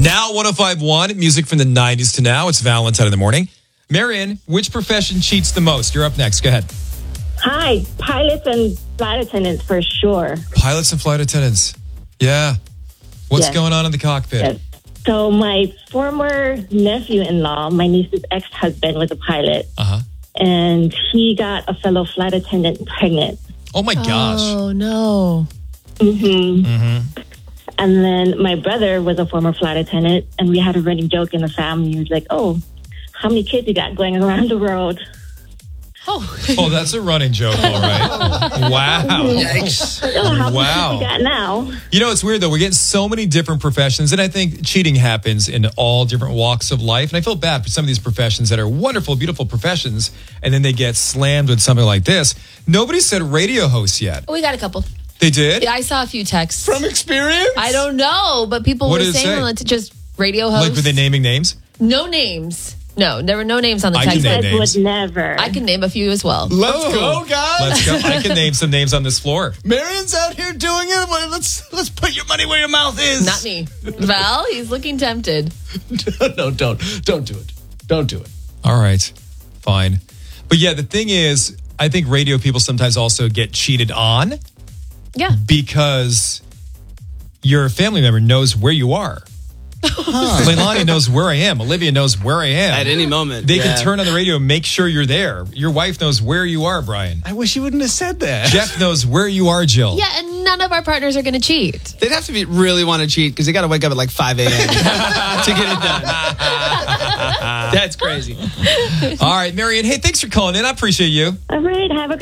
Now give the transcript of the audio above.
Now 105.1, music from the 90s to now. It's Valentine in the morning. Marion, which profession cheats the most? You're up next. Go ahead. Hi, pilots and flight attendants for sure. Pilots and flight attendants. Yeah. What's Yes. going on in the cockpit? Yes. So my former nephew-in-law, my niece's ex-husband, was a pilot, Uh-huh. and he got a fellow flight attendant pregnant. Oh, my gosh. Oh, no. And then my brother was a former flight attendant, and we had a running joke in the family. He was like, "Oh, how many kids you got going around the world?" Oh, that's a running joke, all right. Wow. Yikes. Oh, how many Wow. kids you got now? You know, it's weird, though. We're getting so many different professions, and I think cheating happens in all different walks of life. And I feel bad for some of these professions that are wonderful, beautiful professions, and then they get slammed with something like this. Nobody said radio host yet. We got a couple. They did? Yeah, I saw a few texts. From experience? I don't know, but people What were did it saying say? it's just radio host. Like, were they naming names? No names. No, there were no names on the I text. can name Guys names. would never. I can name a few as well. Let's go, guys. Let's go. I can name some names on this floor. Marion's out here doing it. Well, let's put your money where your mouth is. Not me. Val, he's looking tempted. No, don't do it. Don't do it. All right. Fine. But yeah, the thing is, I think radio people sometimes also get cheated on Yeah. because your family member knows where you are. Leilani knows where I am. Olivia knows where I am. At any moment. They can turn on the radio and make sure you're there. Your wife knows where you are, Brian. I wish you wouldn't have said that. Jeff knows where you are, Jill. Yeah, and none of our partners are going to cheat. They'd have to really want to cheat because they got to wake up at like 5 a.m. to get it done. That's crazy. All right, Marion. Hey, thanks for calling in. I appreciate you. All right, have a